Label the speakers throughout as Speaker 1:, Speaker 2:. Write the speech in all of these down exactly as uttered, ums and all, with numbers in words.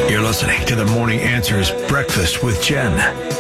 Speaker 1: You're listening to the Morning Answers Breakfast with Jen.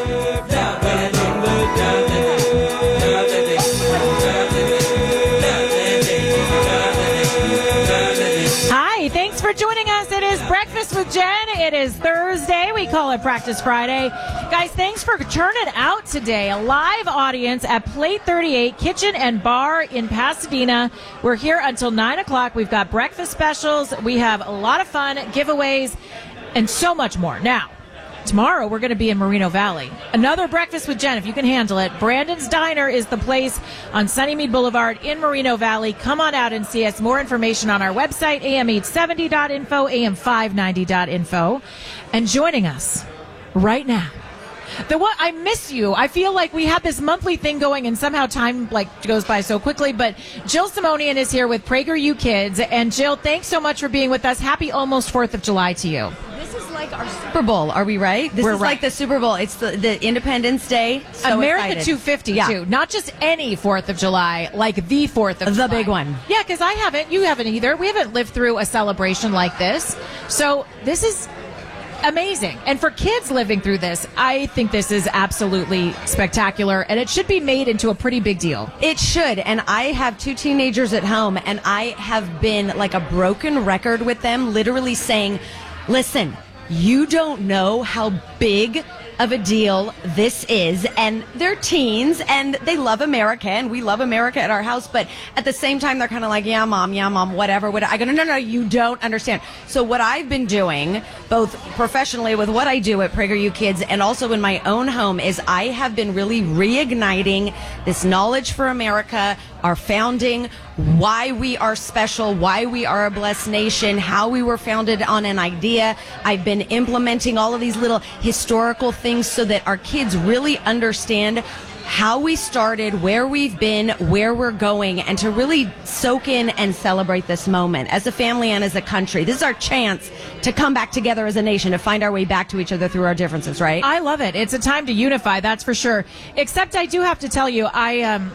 Speaker 2: Hi, thanks for joining us. It is Breakfast with Jen. It is Thursday. We call it Practice Friday. Guys, thanks for turning out today. A live audience at Plate thirty-eight Kitchen and Bar in Pasadena. We're here until nine o'clock. We've got breakfast specials. We have a lot of fun, giveaways, and so much more. Now, tomorrow we're going to be in Moreno Valley. Another Breakfast with Jen, if you can handle it. Brandon's Diner is the place on Sunnymead Boulevard in Moreno Valley. Come on out and see us. More information on our website, A M eight seventy dot info, A M five ninety dot info. And joining us right now, the one I miss you. I feel like we had this monthly thing going, and somehow time like goes by so quickly. But Jill Simonian is here with PragerU Kids, and Jill, thanks so much for being with us. Happy almost Fourth of July to you.
Speaker 3: This is like our Super Bowl. Are we right? This
Speaker 2: We're
Speaker 3: is
Speaker 2: right.
Speaker 3: like the Super Bowl. It's the, the Independence Day. So
Speaker 2: America
Speaker 3: excited.
Speaker 2: two fifty
Speaker 3: Yeah.
Speaker 2: too. Not just any Fourth of July, like the Fourth of
Speaker 3: The
Speaker 2: July.
Speaker 3: big one.
Speaker 2: Yeah, because I haven't. You haven't either. We haven't lived through a celebration like this. So this is amazing. And for kids living through this, I think this is absolutely spectacular, and it should be made into a pretty big deal.
Speaker 3: It should. And I have two teenagers at home, and I have been like a broken record with them, literally saying, listen, you don't know how big of a deal this is. And they're teens and they love America, and we love America at our house. But at the same time, they're kind of like, yeah, mom, yeah, mom, whatever. whatever. I go, no, no, no, you don't understand. So what I've been doing, both professionally with what I do at PragerU Kids and also in my own home, is I have been really reigniting this knowledge for America, our founding, why we are special, why we are a blessed nation, how we were founded on an idea. I've been implementing all of these little historical things so that our kids really understand how we started, where we've been, where we're going, and to really soak in and celebrate this moment as a family and as a country. This is our chance to come back together as a nation, to find our way back to each other through our differences, right?
Speaker 2: I love it. It's a time to unify, that's for sure. Except I do have to tell you, I, um,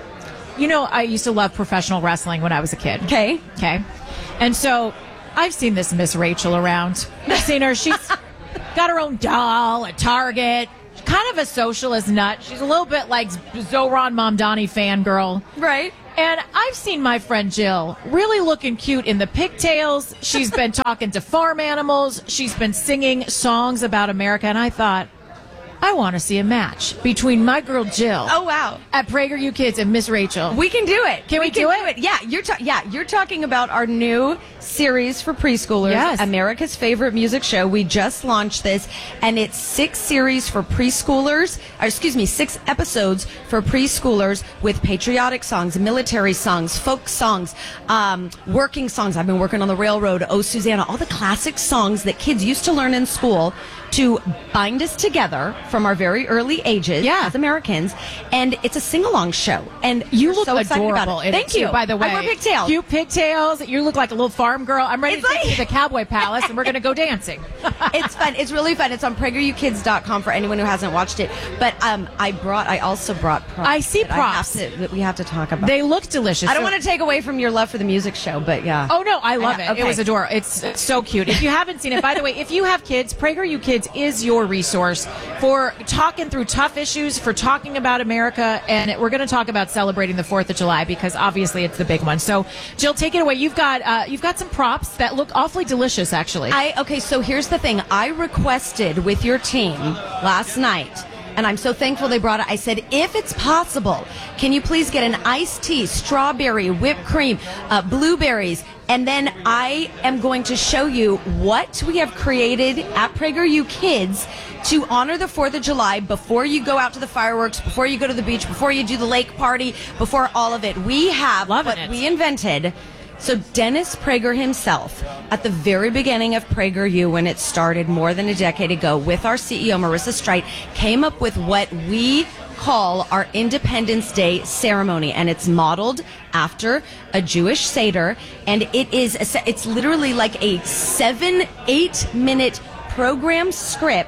Speaker 2: you know, I used to love professional wrestling when I was a kid.
Speaker 3: Okay.
Speaker 2: Okay. And so I've seen this Miss Rachel around. I've seen her. She's got her own doll at Target. Kind of a socialist nut. She's a little bit like Zohran Mamdani fangirl.
Speaker 3: Right.
Speaker 2: And I've seen my friend Jill really looking cute in the pigtails. She's been talking to farm animals. She's been singing songs about America. And I thought, I want to see a match between my girl Jill.
Speaker 3: Oh, wow.
Speaker 2: At PragerU Kids and Miss Rachel.
Speaker 3: We can do it.
Speaker 2: Can we, do,
Speaker 3: can
Speaker 2: it?
Speaker 3: do it? Yeah, you're ta- yeah, you're talking about our new series for preschoolers,
Speaker 2: Yes.
Speaker 3: America's Favorite Music Show. We just launched this, and it's six series for preschoolers, or excuse me, six episodes for preschoolers with patriotic songs, military songs, folk songs, um, working songs. I've been working on the railroad, Oh Susanna, all the classic songs that kids used to learn in school to bind us together from our very early ages
Speaker 2: Yeah.
Speaker 3: as Americans. And it's a sing-along show. And
Speaker 2: You
Speaker 3: we're
Speaker 2: look
Speaker 3: so excited
Speaker 2: adorable
Speaker 3: about it.
Speaker 2: in
Speaker 3: Thank
Speaker 2: it, too,
Speaker 3: you.
Speaker 2: by the way.
Speaker 3: I wear pigtails.
Speaker 2: Cute pigtails. You look like a little farm girl. I'm ready
Speaker 3: It's
Speaker 2: to take
Speaker 3: like-
Speaker 2: you to the Cowboy Palace, and we're going to go dancing.
Speaker 3: It's fun. It's really fun. It's on Prager U Kids dot com for anyone who hasn't watched it. But um, I brought, I also brought props.
Speaker 2: I see
Speaker 3: that I
Speaker 2: props.
Speaker 3: have to, that we have to talk about.
Speaker 2: They look delicious.
Speaker 3: I don't
Speaker 2: So-
Speaker 3: want to take away from your love for the music show, but yeah.
Speaker 2: Oh, no, I love
Speaker 3: I
Speaker 2: it.
Speaker 3: know.
Speaker 2: It was
Speaker 3: Okay.
Speaker 2: adorable. It's, it's so cute. If you haven't seen it, by the way, if you have kids, PragerU Kids is your resource for talking through tough issues, for talking about America, and we're going to talk about celebrating the fourth of July because obviously it's the big one. So, Jill, take it away. You've got uh, you've got some props that look awfully delicious, actually.
Speaker 3: I okay, so here's the thing. I requested with your team last night, and I'm so thankful they brought it. I said, if it's possible, can you please get an iced tea, strawberry, whipped cream, uh, blueberries, and then I am going to show you what we have created at PragerU Kids to honor the fourth of July before you go out to the fireworks, before you go to the beach, before you do the lake party, before all of it. We have
Speaker 2: Loving
Speaker 3: what
Speaker 2: it.
Speaker 3: we invented. So Dennis Prager himself, at the very beginning of PragerU, when it started more than a decade ago, with our C E O, Marissa Streit, came up with what we call our Independence Day ceremony, and it's modeled after a Jewish Seder, and it is a, it's literally like a seven, eight minute program script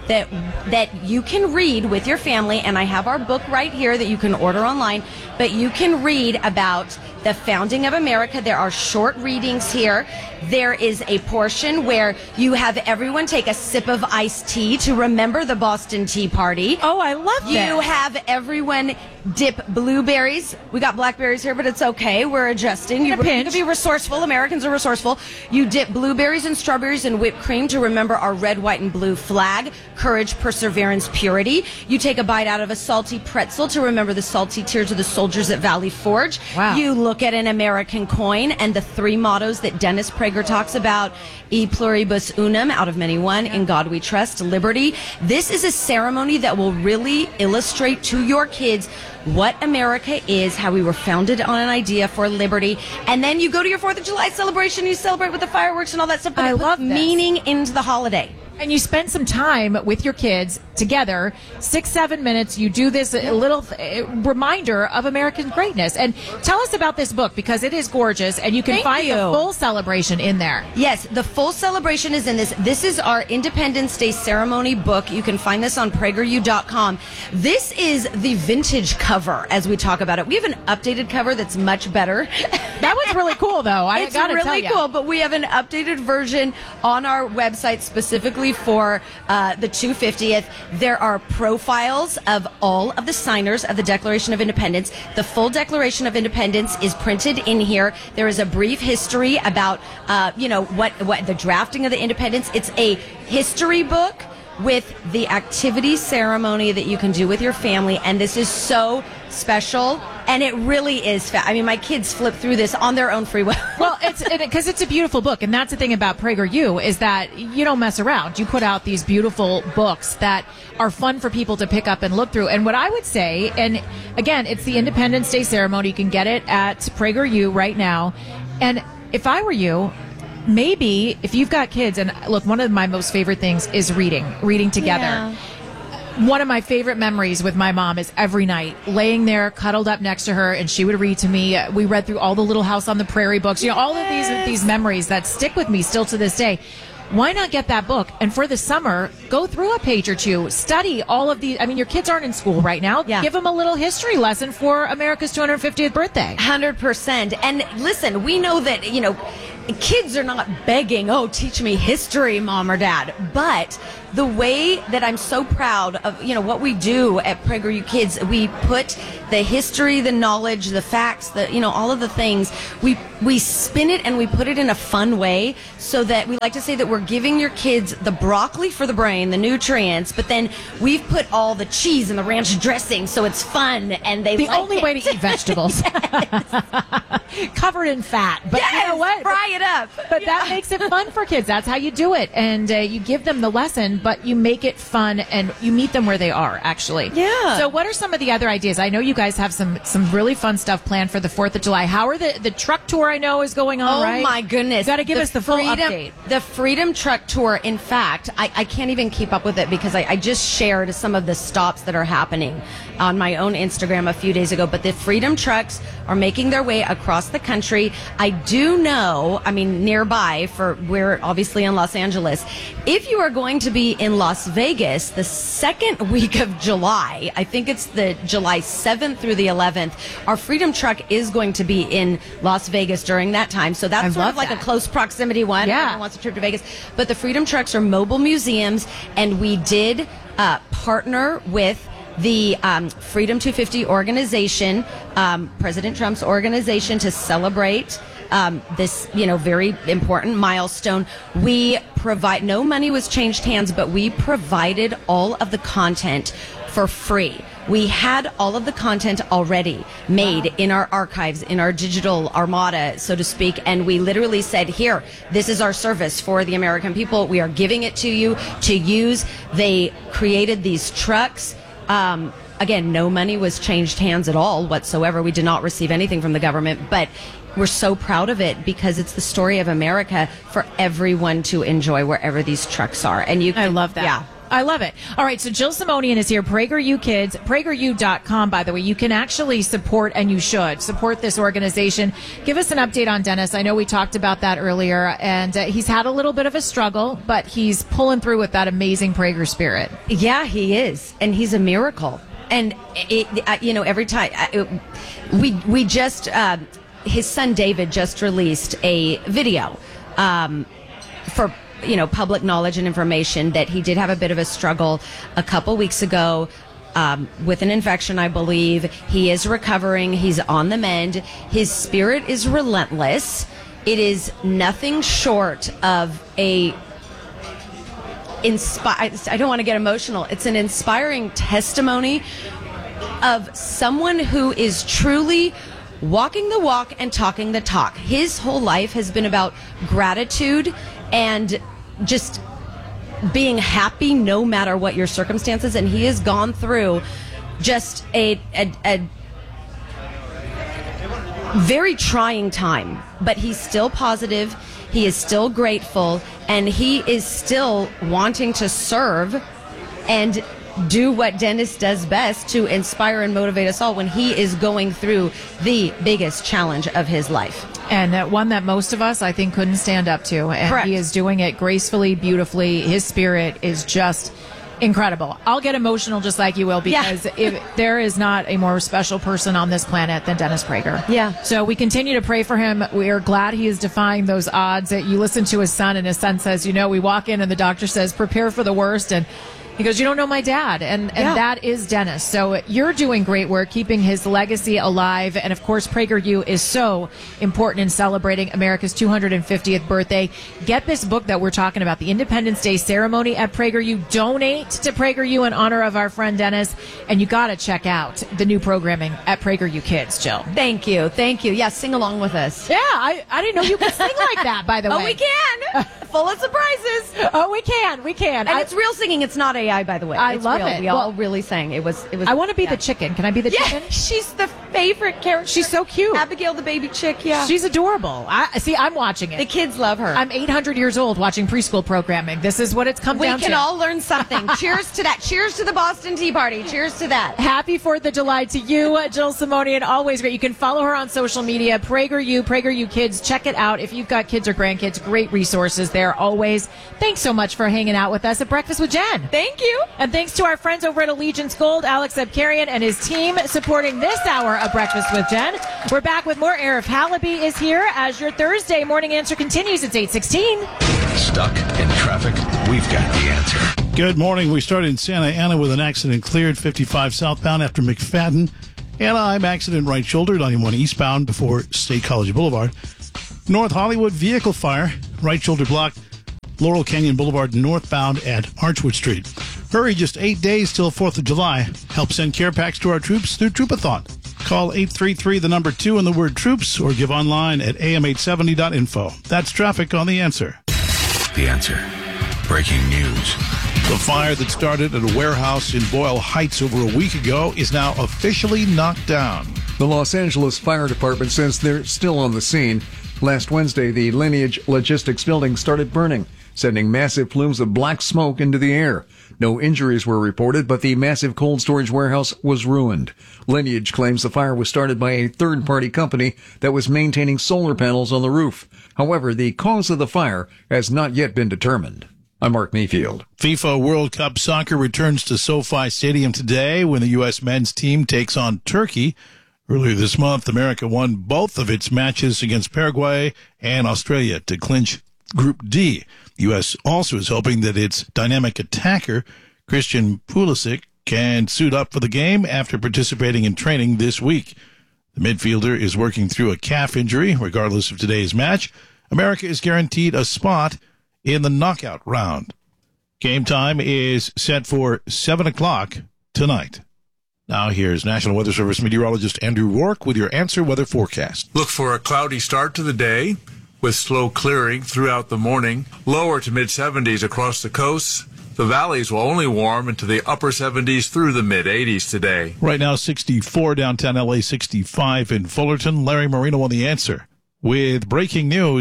Speaker 3: that that you can read with your family, and I have our book right here that you can order online, but you can read about the founding of America. There are short readings here. There is a portion where you have everyone take a sip of iced tea to remember the Boston Tea Party.
Speaker 2: Oh, I love that.
Speaker 3: You have everyone dip blueberries. We got blackberries here, but it's okay. We're adjusting. You,
Speaker 2: A pinch.
Speaker 3: you can be resourceful. Americans are resourceful. You dip blueberries and strawberries in whipped cream to remember our red, white, and blue flag. Courage, perseverance, purity. You take a bite out of a salty pretzel to remember the salty tears of the soldiers at Valley Forge.
Speaker 2: Wow.
Speaker 3: You look at an American coin and the three mottos that Dennis Prager talks about: E pluribus unum, out of many one, in God we trust, liberty. This is a ceremony that will really illustrate to your kids what America is, how we were founded on an idea for liberty. And then you go to your fourth of July celebration, you celebrate with the fireworks and all that stuff, but
Speaker 2: I
Speaker 3: it puts
Speaker 2: love this.
Speaker 3: meaning into the holiday.
Speaker 2: And you spend some time with your kids together, six, seven minutes. You do this a little uh, reminder of American greatness. And tell us about this book, because it is gorgeous, and you can
Speaker 3: Thank
Speaker 2: find
Speaker 3: you.
Speaker 2: the full celebration in there.
Speaker 3: Yes, the full celebration is in this. This is our Independence Day ceremony book. You can find this on Prager U dot com. This is the vintage cover as we talk about it. We have an updated cover that's much better.
Speaker 2: That was really cool, though. I
Speaker 3: It's
Speaker 2: gotta tell
Speaker 3: really
Speaker 2: you.
Speaker 3: cool, but we have an updated version on our website specifically for uh, the two hundred fiftieth. There are profiles of all of the signers of the Declaration of Independence. The full Declaration of Independence is printed in here. There is a brief history about, uh, you know, what, what the drafting of the independence. It's a history book with the activity ceremony that you can do with your family, and this is so special, and it really is fa- I mean, my kids flip through this on their own free will.
Speaker 2: Well, it's because it's a beautiful book, and that's the thing about PragerU is that you don't mess around. You put out these beautiful books that are fun for people to pick up and look through. And what I would say, and again, it's the Independence Day ceremony. You can get it at PragerU right now. And if I were you, maybe if you've got kids, and look, one of my most favorite things is reading, reading together.
Speaker 3: Yeah.
Speaker 2: One of my favorite memories with my mom is every night laying there, cuddled up next to her, and she would read to me. We read through all the Little House on the Prairie books, you know, all of these these memories that stick with me still to this day. Why not get that book? And for the summer, go through a page or two, study all of these. I mean, your kids aren't in school right now.
Speaker 3: Yeah.
Speaker 2: Give them a little history lesson for America's two hundred fiftieth birthday.
Speaker 3: one hundred percent. And listen, we know that, you know, kids are not begging, oh, teach me history, mom or dad. But the way that I'm so proud of, you know, what we do at PragerU Kids, we put the history, the knowledge, the facts, the, you know, all of the things, we we spin it and we put it in a fun way, so that we like to say that we're giving your kids the broccoli for the brain, the nutrients, but then we've put all the cheese and the ranch dressing, so it's fun and they
Speaker 2: The
Speaker 3: like
Speaker 2: only
Speaker 3: it.
Speaker 2: way to eat vegetables. Covered in fat. But
Speaker 3: Yes,
Speaker 2: you know what?
Speaker 3: fry it up.
Speaker 2: But that makes it fun for kids. That's how you do it. And uh, you give them the lesson, but you make it fun and you meet them where they are, actually.
Speaker 3: Yeah.
Speaker 2: So what are some of the other ideas? I know you guys have some some really fun stuff planned for the fourth of July. How are the, the truck tour, I know, is going on,
Speaker 3: Oh
Speaker 2: right?
Speaker 3: my goodness.
Speaker 2: You got to give us the full
Speaker 3: Freedom,
Speaker 2: update.
Speaker 3: The Freedom Truck Tour, in fact, I, I can't even keep up with it because I, I just shared some of the stops that are happening on my own Instagram a few days ago. But the Freedom Trucks are making their way across the country. I do know, I mean, nearby, for we're obviously in Los Angeles. If you are going to be in Las Vegas the second week of July, I think it's the July seventh through the eleventh, our Freedom Truck is going to be in Las Vegas during that time. So that's
Speaker 2: I
Speaker 3: sort
Speaker 2: love
Speaker 3: of like
Speaker 2: that.
Speaker 3: a close proximity one.
Speaker 2: Yeah.
Speaker 3: Everyone wants a trip to Vegas. But the Freedom Trucks are mobile museums, and we did uh, partner with the um, Freedom two fifty organization, um, President Trump's organization, to celebrate um, this, you know, very important milestone. We provide, no money was changed hands, but we provided all of the content for free. We had all of the content already made wow. in our archives, in our digital armada, so to speak, and we literally said, here, this is our service for the American people. We are giving it to you to use. They created these trucks. Um, again, no money was changed hands at all whatsoever. We did not receive anything from the government, but we're so proud of it because it's the story of America for everyone to enjoy wherever these trucks are. And you can,
Speaker 2: I love that.
Speaker 3: Yeah.
Speaker 2: I love it. All right, so Jill Simonian is here, PragerU Kids, Prager U dot com, by the way. You can actually support, and you should, support this organization. Give us an update on Dennis. I know we talked about that earlier, and uh, he's had a little bit of a struggle, but he's pulling through with that amazing Prager spirit.
Speaker 3: Yeah, he is, and he's a miracle. And, it, uh, you know, every time, uh, it, we, we just, uh, his son David just released a video um, for you know, public knowledge and information that he did have a bit of a struggle a couple weeks ago um, with an infection, I believe. He is recovering. He's on the mend. His spirit is relentless. It is nothing short of a inspire. I don't want to get emotional. It's an inspiring testimony of someone who is truly walking the walk and talking the talk. His whole life has been about gratitude and just being happy no matter what your circumstances. And he has gone through just a, a, a very trying time, but he's still positive. He is still grateful, and he is still wanting to serve and do what Dennis does best, to inspire and motivate us all when he is going through the biggest challenge of his life.
Speaker 2: And that one that most of us, I think, couldn't stand up to. And
Speaker 3: Correct.
Speaker 2: He is doing it gracefully, beautifully. His spirit is just incredible. I'll get emotional just like you will, because
Speaker 3: Yeah.
Speaker 2: if there is not a more special person on this planet than Dennis Prager.
Speaker 3: Yeah.
Speaker 2: So we continue to pray for him. We are glad he is defying those odds. That you listen to his son, and his son says, you know, we walk in and the doctor says, prepare for the worst. And he goes, you don't know my dad. And, and
Speaker 3: Yeah.
Speaker 2: that is Dennis. So you're doing great work keeping his legacy alive. And of course, PragerU is so important in celebrating America's two hundred fiftieth birthday. Get this book that we're talking about, the Independence Day ceremony at PragerU. Donate to PragerU in honor of our friend Dennis. And you got to check out the new programming at PragerU Kids, Jill.
Speaker 3: Thank you. Thank you. Yeah, sing along with us.
Speaker 2: Yeah, I, I didn't know you could sing like that, by the way.
Speaker 3: Oh, we can. Full of surprises.
Speaker 2: Oh, we can. We can.
Speaker 3: And
Speaker 2: I,
Speaker 3: it's real singing. It's not A I, by the way.
Speaker 2: I
Speaker 3: it's
Speaker 2: love
Speaker 3: real.
Speaker 2: it.
Speaker 3: We all
Speaker 2: Well,
Speaker 3: really sang. It was. It was.
Speaker 2: I want to be
Speaker 3: yeah.
Speaker 2: the chicken. Can I be the
Speaker 3: Yeah,
Speaker 2: chicken?
Speaker 3: she's the favorite character.
Speaker 2: She's so cute.
Speaker 3: Abigail, the baby chick. Yeah,
Speaker 2: She's adorable. I see. I'm watching
Speaker 3: the
Speaker 2: it.
Speaker 3: kids love her.
Speaker 2: I'm eight hundred years old watching preschool programming. This is what it's come
Speaker 3: we
Speaker 2: down
Speaker 3: can
Speaker 2: to.
Speaker 3: all learn something. Cheers to that. Cheers to the Boston Tea Party. Cheers to that.
Speaker 2: Happy fourth of July to you, Jill Simonian. Always great. You can follow her on social media, PragerU, PragerU Kids. Check it out. If you've got kids or grandkids, great resources there always. Thanks so much for hanging out with us at Breakfast with Jen.
Speaker 3: Thank you.
Speaker 2: And thanks to our friends over at Allegiance Gold, Alex Abkarian and his team supporting this hour of Breakfast with Jen. We're back with more. Arif Halaby is here as your Thursday morning answer continues. It's eight sixteen.
Speaker 1: Stuck in traffic? We've got the answer.
Speaker 4: Good morning. We start in Santa Ana with an accident cleared fifty-five southbound after McFadden. Anaheim accident right shoulder, ninety-one eastbound before State College Boulevard. North Hollywood vehicle fire, right shoulder blocked. Laurel Canyon Boulevard northbound at Archwood Street. Hurry, just eight days till fourth of July. Help send care packs to our troops through Troopathon. Call eight three three, the number two, and the word troops, or give online at a m eight seventy dot info. That's traffic on The Answer.
Speaker 1: The answer. Breaking news.
Speaker 4: The fire that started at a warehouse in Boyle Heights over a week ago is now officially knocked down.
Speaker 5: The Los Angeles Fire Department says they're still on the scene. Last Wednesday, the Lineage Logistics building started burning, sending massive plumes of black smoke into the air. No injuries were reported, but the massive cold storage warehouse was ruined. Lineage claims the fire was started by a third-party company that was maintaining solar panels on the roof. However, the cause of the fire has not yet been determined. I'm Mark Mayfield.
Speaker 4: FIFA World Cup soccer returns to SoFi Stadium today when the U S men's team takes on Turkey. Earlier this month, America won both of its matches against Paraguay and Australia to clinch Group D. The U S also is hoping that its dynamic attacker, Christian Pulisic, can suit up for the game after participating in training this week. The midfielder is working through a calf injury. Regardless of today's match, America is guaranteed a spot in the knockout round. Game time is set for seven o'clock tonight. Now here's National Weather Service meteorologist Andrew Rourke with your answer weather forecast.
Speaker 6: Look for a cloudy start to the day with slow clearing throughout the morning. Lower to mid seventies across the coast. The valleys will only warm into the upper seventies through the mid eighties today.
Speaker 4: Right now, sixty-four downtown L A, sixty-five in Fullerton. Larry Marino on the answer with breaking news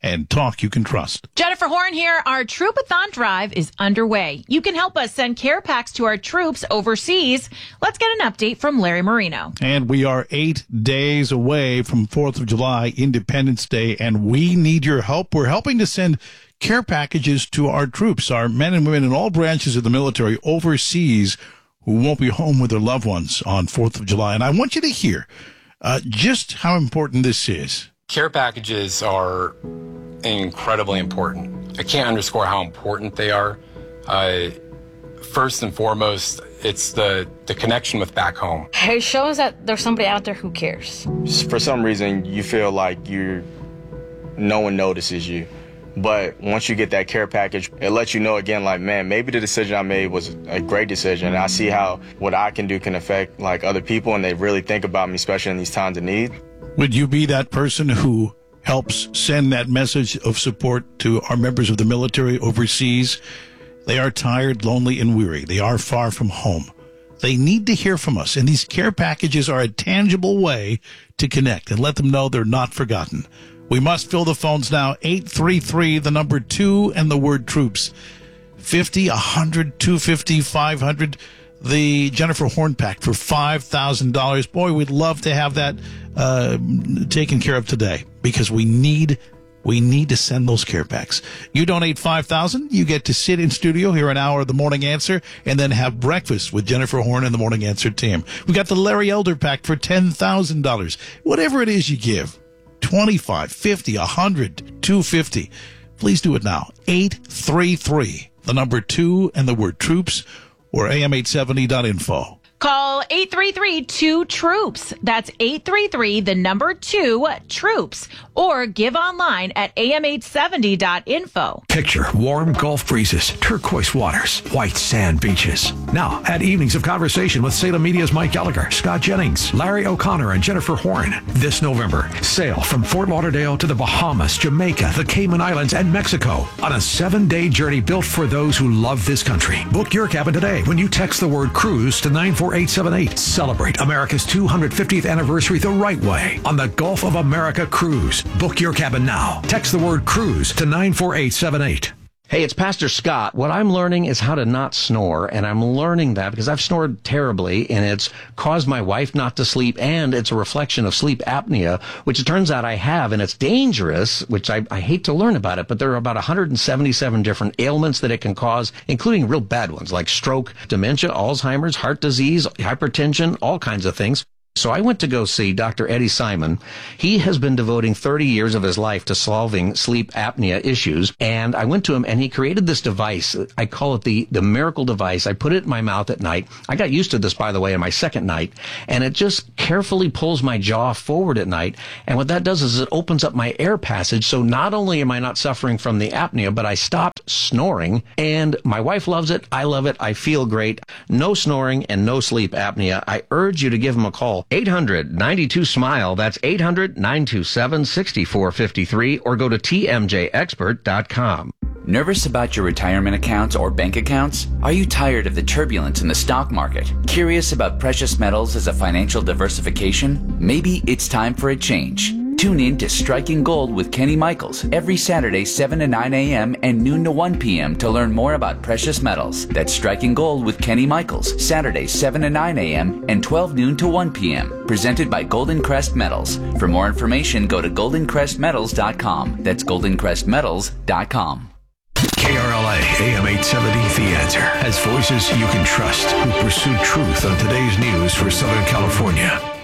Speaker 4: and talk you can trust.
Speaker 2: Jennifer Horn here. Our Troopathon drive is underway. You can help us send care packs to our troops overseas. Let's get an update from Larry Marino.
Speaker 4: And we are eight days away from fourth of July, Independence Day, and we need your help. We're helping to send care packages to our troops, our men and women in all branches of the military overseas who won't be home with their loved ones on fourth of July. And I want you to hear uh, just how important this is.
Speaker 7: Care packages are incredibly important. I can't underscore how important they are. Uh, first and foremost, it's the, the connection with back home.
Speaker 8: It shows that there's somebody out there who cares.
Speaker 9: For some reason, you feel like you're, no one notices you. But once you get that care package, it lets you know again, like, man, maybe the decision I made was a great decision. And I see how what I can do can affect, like, other people, and they really think about me, especially in these times of need.
Speaker 4: Would you be that person who helps send that message of support to our members of the military overseas? They are tired, lonely, and weary. They are far from home. They need to hear from us, and these care packages are a tangible way to connect and let them know they're not forgotten. We must fill the phones now. eight three three, the number two, and the word troops. fifty, one hundred, two fifty, five hundred. The Jennifer Horn pack for five thousand dollars. Boy, we'd love to have that uh, taken care of today because we need we need to send those care packs. You donate five thousand dollars, you get to sit in studio, hear an hour of the Morning Answer, and then have breakfast with Jennifer Horn and the Morning Answer team. We got the Larry Elder pack for ten thousand dollars. Whatever it is you give, twenty-five, fifty, one hundred, two fifty. Please do it now. eight three three, the number two, and the word troops, or A M eight seventy dot info.
Speaker 2: Call eight three three, two, troops. That's eight three three, the number two, troops. Or give online at A M eight seventy dot info.
Speaker 10: Picture warm Gulf breezes, turquoise waters, white sand beaches. Now, add evenings of conversation with Salem Media's Mike Gallagher, Scott Jennings, Larry O'Connor, and Jennifer Horn. This November, sail from Fort Lauderdale to the Bahamas, Jamaica, the Cayman Islands, and Mexico on a seven-day journey built for those who love this country. Book your cabin today when you text the word cruise to nine four eight seven eight. Celebrate America's two hundred fiftieth anniversary the right way on the Gulf of America Cruise. Book your cabin now. Text the word cruise to nine four eight seven eight.
Speaker 11: Hey, it's Pastor Scott. What I'm learning is how to not snore, and I'm learning that because I've snored terribly, and it's caused my wife not to sleep, and it's a reflection of sleep apnea, which it turns out I have, and it's dangerous, which I, I hate to learn about it, but there are about one hundred seventy-seven different ailments that it can cause, including real bad ones like stroke, dementia, Alzheimer's, heart disease, hypertension, all kinds of things. So I went to go see Doctor Eddie Simon. He has been devoting thirty years of his life to solving sleep apnea issues. And I went to him and he created this device. I call it the, the miracle device. I put it in my mouth at night. I got used to this, by the way, on my second night. And it just carefully pulls my jaw forward at night. And what that does is it opens up my air passage. So not only am I not suffering from the apnea, but I stopped snoring. And my wife loves it. I love it. I feel great. No snoring and no sleep apnea. I urge you to give him a call. eight hundred, ninety-two, SMILE. That's eight hundred, nine two seven, six four five three, or go to T M J expert dot com.
Speaker 12: Nervous about your retirement accounts or bank accounts? Are you tired of the turbulence in the stock market? Curious about precious metals as a financial diversification? Maybe it's time for a change. Tune in to Striking Gold with Kenny Michaels every Saturday, seven to nine a.m. and noon to one p.m. to learn more about precious metals. That's Striking Gold with Kenny Michaels, Saturdays, seven to nine a.m. and twelve noon to one p.m. Presented by Golden Crest Metals. For more information, go to golden crest metals dot com. That's golden crest metals dot com.
Speaker 10: K R L A, A M eight seventy, The Answer, has voices you can trust who pursue truth on today's news for Southern California.